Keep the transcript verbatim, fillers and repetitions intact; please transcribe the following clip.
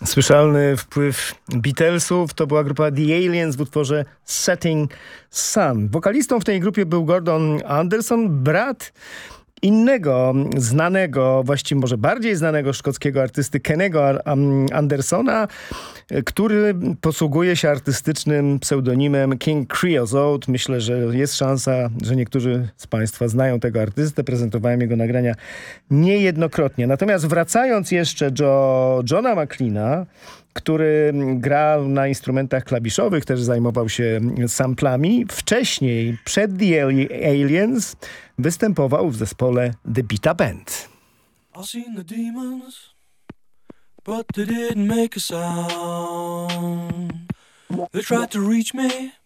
Słyszalny wpływ Beatlesów to była grupa The Aliens w utworze Setting Sun. Wokalistą w tej grupie był Gordon Anderson, brat innego znanego, właściwie może bardziej znanego szkockiego artysty Kennego Andersona, który posługuje się artystycznym pseudonimem King Creosote. Myślę, że jest szansa, że niektórzy z Państwa znają tego artystę. Prezentowałem jego nagrania niejednokrotnie. Natomiast wracając jeszcze do Johna McLeana, który grał na instrumentach klawiszowych, też zajmował się samplami. Wcześniej, przed The Aliens, występował w zespole The Beta Band. I seen the demons, but they didn't make a sound. They tried to reach me,